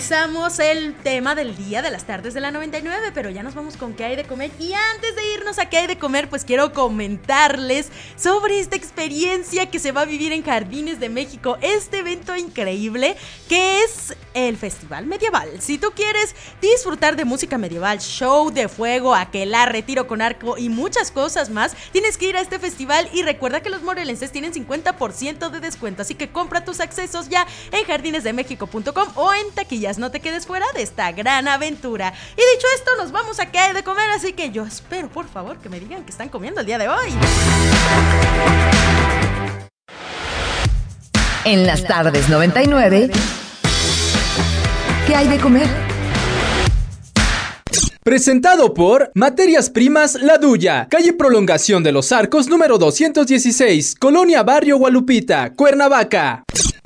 finalizamos el tema del día de las tardes de la 99, pero ya nos vamos con qué hay de comer. Y antes de irnos a qué hay de comer, pues quiero comentarles sobre esta experiencia que se va a vivir en Jardines de México, este evento increíble que es el Festival Medieval. Si tú quieres disfrutar de música medieval, show de fuego, aquelarre, tiro con arco y muchas cosas más, tienes que ir a este festival y recuerda que los morelenses tienen 50% de descuento, así que compra tus accesos ya en jardinesdemexico.com o en taquillas. No te quedes fuera de esta gran aventura. Y dicho esto, nos vamos a qué hay de comer, así que yo espero, por favor, que me digan qué están comiendo el día de hoy. En las tardes 99, ¿qué hay de comer? Presentado por Materias Primas La Duya, calle Prolongación de los Arcos número 216, Colonia Barrio Gualupita, Cuernavaca.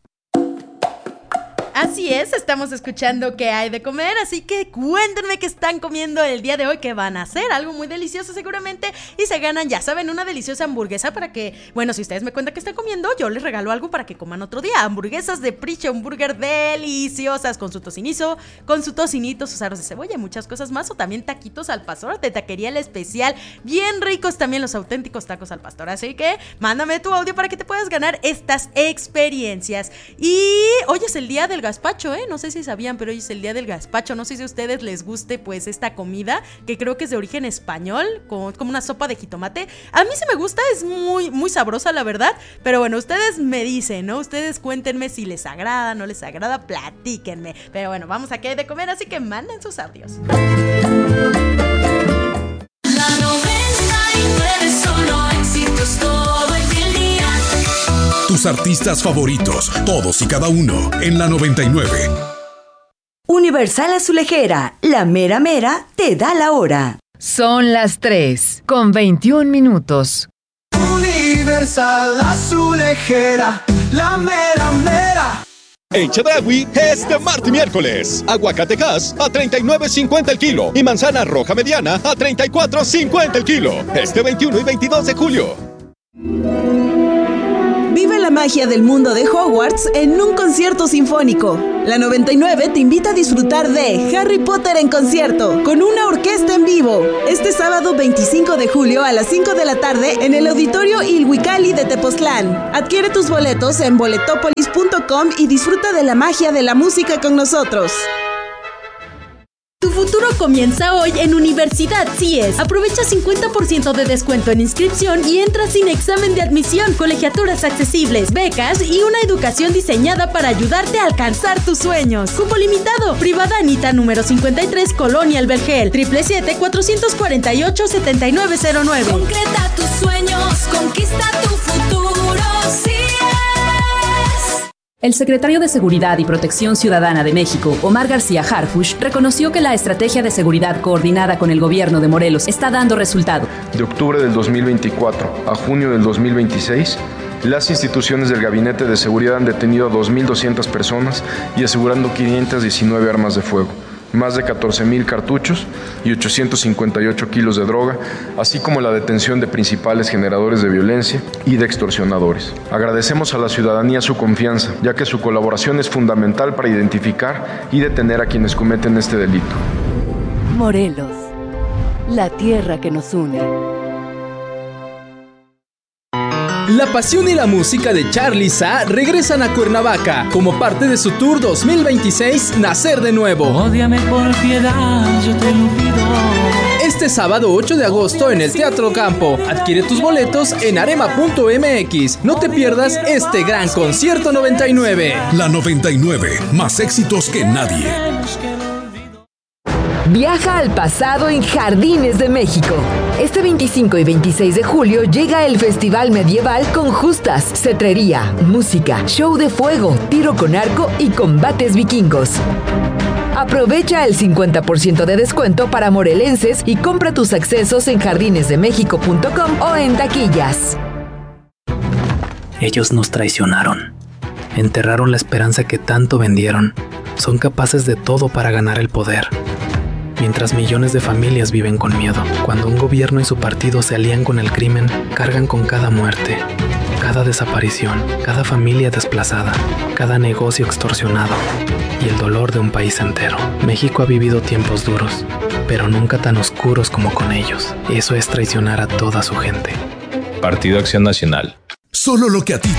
Así es, estamos escuchando qué hay de comer, así que cuéntenme qué están comiendo el día de hoy, qué van a hacer, algo muy delicioso seguramente, y se ganan, ya saben, una deliciosa hamburguesa para que, bueno, si ustedes me cuentan qué están comiendo, yo les regalo algo para que coman otro día. Hamburguesas de Priche, un burger deliciosas con su tocinito, sus aros de cebolla y muchas cosas más, o también taquitos al pastor de Taquería El Especial, bien ricos también los auténticos tacos al pastor, así que mándame tu audio para que te puedas ganar estas experiencias. Y hoy es el día del gazpacho, no sé si sabían, pero hoy es el día del gazpacho. No sé si a ustedes les guste pues esta comida, que creo que es de origen español, como una sopa de jitomate. A mí sí me gusta, es muy, muy sabrosa la verdad, pero bueno, ustedes me dicen, ¿no? Ustedes cuéntenme si les agrada, no les agrada, platíquenme. Pero bueno, vamos a qué hay de comer, así que manden sus audios. La 99 solo éxitos todo el día. Tus artistas favoritos, todos y cada uno, en la 99. Universal Azulejera, la mera mera te da la hora. Son las 3:21. Universal Azulejera, la mera mera. En Chedraui, este martes y miércoles, aguacatejas a $39.50 el kilo y manzana roja mediana a $34.50 el kilo. Este 21 y 22 de julio. Vive la magia del mundo de Hogwarts en un concierto sinfónico. La 99 te invita a disfrutar de Harry Potter en concierto, con una orquesta en vivo. Este sábado 25 de julio a las 5 de la tarde en el Auditorio Ilhuicali de Tepoztlán. Adquiere tus boletos en boletopolis.com y disfruta de la magia de la música con nosotros. Tu futuro comienza hoy en Universidad CIES. Aprovecha 50% de descuento en inscripción y entra sin examen de admisión, colegiaturas accesibles, becas y una educación diseñada para ayudarte a alcanzar tus sueños. Cupo limitado. Privada Anita número 53, Colonia El Vergel. 777-448-7909. Concreta tus sueños, conquista tu futuro, CIES. El secretario de Seguridad y Protección Ciudadana de México, Omar García Harfuch, reconoció que la estrategia de seguridad coordinada con el gobierno de Morelos está dando resultado. De octubre del 2024 a junio del 2026, las instituciones del Gabinete de Seguridad han detenido a 2.200 personas y asegurando 519 armas de fuego, más de 14,000 cartuchos y 858 kilos de droga, así como la detención de principales generadores de violencia y de extorsionadores. Agradecemos a la ciudadanía su confianza, ya que su colaboración es fundamental para identificar y detener a quienes cometen este delito. Morelos, la tierra que nos une. La pasión y la música de Charly Sa regresan a Cuernavaca como parte de su tour 2026 Nacer de Nuevo. Ódiame por piedad, yo te lo pido. Este sábado 8 de agosto en el Teatro Campo. Adquiere tus boletos en arema.mx. No te pierdas este gran concierto 99. La 99, más éxitos que nadie. Viaja al pasado en Jardines de México. Este 25 y 26 de julio llega el Festival Medieval con justas, cetrería, música, show de fuego, tiro con arco y combates vikingos. Aprovecha el 50% de descuento para morelenses y compra tus accesos en jardinesdemexico.com o en taquillas. Ellos nos traicionaron. Enterraron la esperanza que tanto vendieron. Son capaces de todo para ganar el poder. Mientras millones de familias viven con miedo. Cuando un gobierno y su partido se alían con el crimen, cargan con cada muerte. cada desaparición, cada familia desplazada, cada negocio extorsionado y el dolor de un país entero. México ha vivido tiempos duros, pero nunca tan oscuros como con ellos. Eso es traicionar a toda su gente. Partido Acción Nacional. Solo lo que a ti